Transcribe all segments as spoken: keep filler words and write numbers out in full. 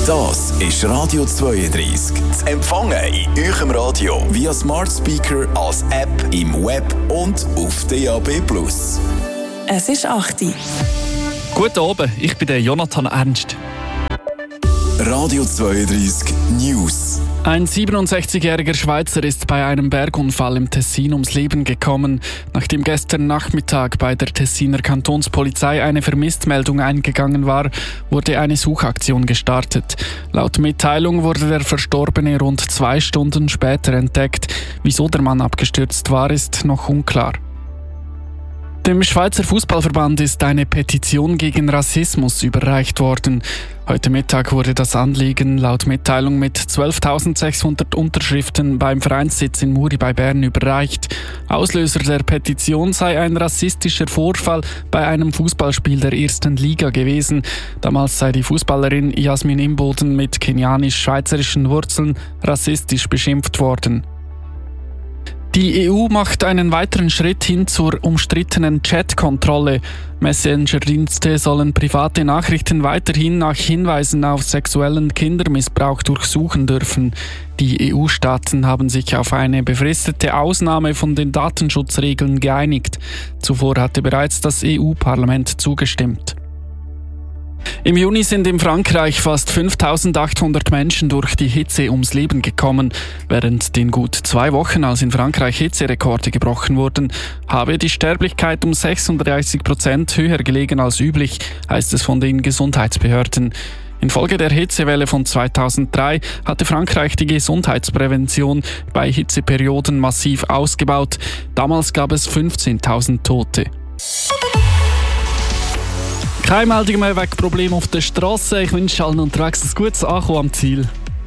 Das ist Radio zweiunddreißig. Zu empfangen in eurem Radio via Smart Speaker, als App, im Web und auf D A B plus. Es ist acht Uhr. Guten Abend, ich bin der Jonathan Ernst. Radio zweiunddreißig News. Ein siebenundsechzigjähriger Schweizer ist bei einem Bergunfall im Tessin ums Leben gekommen. Nachdem gestern Nachmittag bei der Tessiner Kantonspolizei eine Vermisstmeldung eingegangen war, wurde eine Suchaktion gestartet. Laut Mitteilung wurde der Verstorbene rund zwei Stunden später entdeckt. Wieso der Mann abgestürzt war, ist noch unklar. Dem Schweizer Fußballverband ist eine Petition gegen Rassismus überreicht worden. Heute Mittag wurde das Anliegen laut Mitteilung mit zwölftausendsechshundert Unterschriften beim Vereinssitz in Muri bei Bern überreicht. Auslöser der Petition sei ein rassistischer Vorfall bei einem Fußballspiel der ersten Liga gewesen. Damals sei die Fußballerin Jasmin Imboden mit kenianisch-schweizerischen Wurzeln rassistisch beschimpft worden. Die E U macht einen weiteren Schritt hin zur umstrittenen Chat-Kontrolle. Messenger-Dienste sollen private Nachrichten weiterhin nach Hinweisen auf sexuellen Kindermissbrauch durchsuchen dürfen. Die E U-Staaten haben sich auf eine befristete Ausnahme von den Datenschutzregeln geeinigt. Zuvor hatte bereits das E U-Parlament zugestimmt. Im Juni sind in Frankreich fast fünftausendachthundert Menschen durch die Hitze ums Leben gekommen. Während den gut zwei Wochen, als in Frankreich Hitzerekorde gebrochen wurden, habe die Sterblichkeit um sechsunddreißig Prozent höher gelegen als üblich, heißt es von den Gesundheitsbehörden. Infolge der Hitzewelle von zweitausenddrei hatte Frankreich die Gesundheitsprävention bei Hitzeperioden massiv ausgebaut. Damals gab es fünfzehntausend Tote. Keine Meldung mehr wegen Problemen auf der Straße. Ich wünsche allen unterwegs ein gutes Ankommen am Ziel.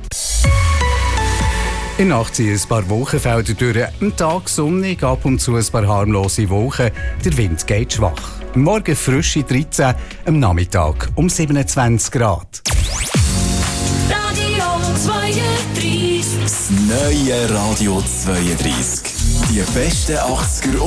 In der Nacht ziehen ein paar Wolkenfelder durch. Am Tag sonnig, ab und zu ein paar harmlose Wolken. Der Wind geht schwach. Am Morgen frische dreizehn, am Nachmittag um siebenundzwanzig Grad. Radio zweiunddreißig. Das neue Radio zweiunddreißig. Die besten achtziger